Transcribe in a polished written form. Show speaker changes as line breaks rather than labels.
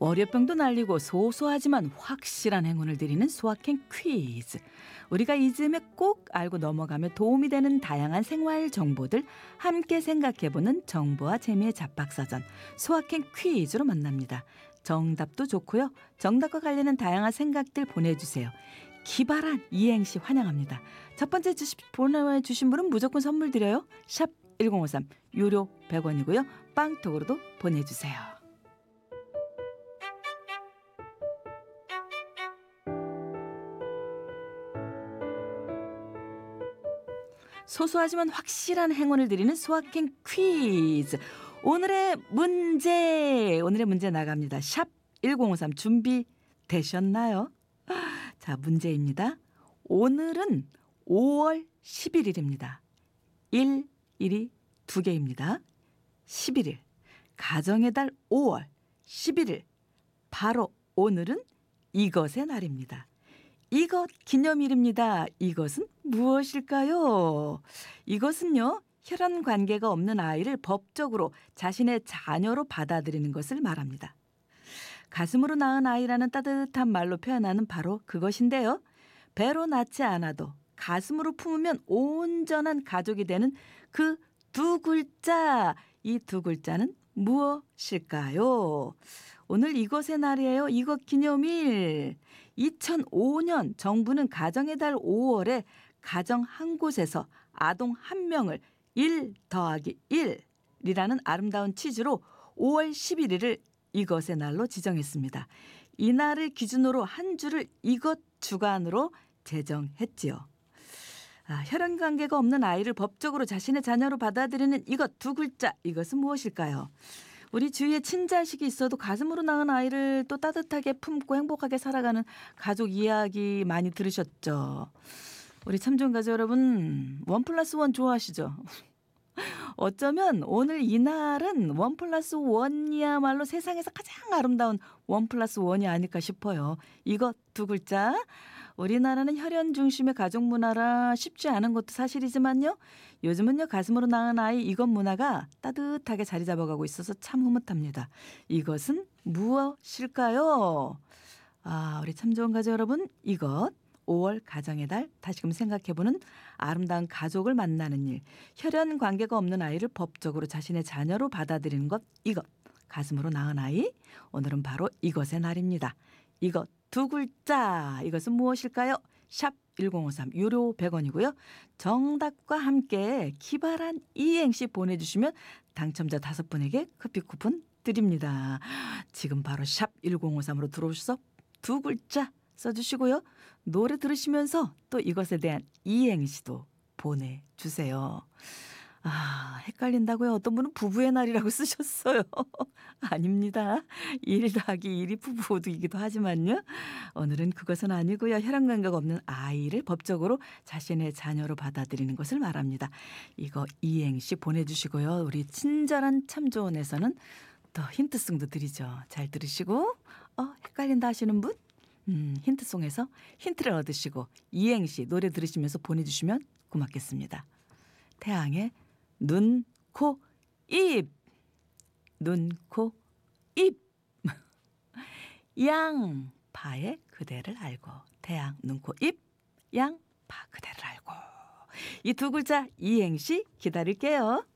월요병도 날리고 소소하지만 확실한 행운을 드리는 소확행 퀴즈. 우리가 이 즈음에 꼭 알고 넘어가며 도움이 되는 다양한 생활 정보들 함께 생각해보는 정보와 재미의 잡박사전 소확행 퀴즈로 만납니다. 정답도 좋고요. 정답과 관련된 다양한 생각들 보내주세요. 기발한 이행시 환영합니다. 첫 번째 보내주신 분은 무조건 선물 드려요. 샵 1053 유료 100원이고요. 빵톡으로도 보내주세요. 소소하지만 확실한 행운을 드리는 소확행 퀴즈. 오늘의 문제 나갑니다. 샵 1053 준비되셨나요? 자, 문제입니다. 오늘은 5월 11일입니다. 1일이 2개입니다. 11일, 가정의 달 5월 11일, 바로 오늘은 이것의 날입니다. 이것 기념일입니다. 이것은 무엇일까요? 이것은요, 혈연 관계가 없는 아이를 법적으로 자신의 자녀로 받아들이는 것을 말합니다. 가슴으로 낳은 아이라는 따뜻한 말로 표현하는 바로 그것인데요. 배로 낳지 않아도 가슴으로 품으면 온전한 가족이 되는 그 두 글자, 이 두 글자는 무엇일까요? 오늘 이것의 날이에요. 이것 기념일. 2005년 정부는 가정의 달 5월에 가정 한 곳에서 아동 한 명을 1 더하기 1이라는 아름다운 취지로 5월 11일을 이것의 날로 지정했습니다. 이 날을 기준으로 한 주를 이것 주간으로 제정했지요. 혈연 관계가 없는 아이를 법적으로 자신의 자녀로 받아들이는 이것 두 글자, 이것은 무엇일까요? 우리 주위에 친자식이 있어도 가슴으로 낳은 아이를 또 따뜻하게 품고 행복하게 살아가는 가족 이야기 많이 들으셨죠? 우리 참 좋은 가족 여러분, 1+1 좋아하시죠? 어쩌면 오늘 이날은 1+1이야말로 세상에서 가장 아름다운 1+1이 아닐까 싶어요. 이것 두 글자. 우리나라는 혈연 중심의 가족 문화라 쉽지 않은 것도 사실이지만요. 요즘은요, 가슴으로 낳은 아이 이것 문화가 따뜻하게 자리 잡아가고 있어서 참 흐뭇합니다. 이것은 무엇일까요? 우리 참 좋은 가족 여러분, 이것 5월 가정의 달, 다시금 생각해보는 아름다운 가족을 만나는 일, 혈연 관계가 없는 아이를 법적으로 자신의 자녀로 받아들이는 것, 이것, 가슴으로 낳은 아이, 오늘은 바로 이것의 날입니다. 이것 두 글자, 이것은 무엇일까요? 샵 1053 유료 100원이고요. 정답과 함께 기발한 이행시 보내주시면 당첨자 5분에게 커피 쿠폰 드립니다. 지금 바로 샵 1053으로 들어오셔서 두 글자 써주시고요. 노래 들으시면서 또 이것에 대한 이행시도 보내주세요. 헷갈린다고요? 어떤 분은 부부의 날이라고 쓰셨어요. 아닙니다. 1 더하기 1이 부부이기도 하지만요. 오늘은 그것은 아니고요. 혈연관계가 없는 아이를 법적으로 자신의 자녀로 받아들이는 것을 말합니다. 이거 이행시 보내주시고요. 우리 친절한 참조원에서는 또 힌트송도 드리죠. 잘 들으시고 헷갈린다 하시는 분? 힌트송에서 힌트를 얻으시고 이행시 노래 들으시면서 보내주시면 고맙겠습니다. 태양의 눈, 코, 입. 눈, 코, 입. 양파의 그대를 알고. 태양, 눈, 코, 입. 양파 그대를 알고. 이 두 글자 이행시 기다릴게요.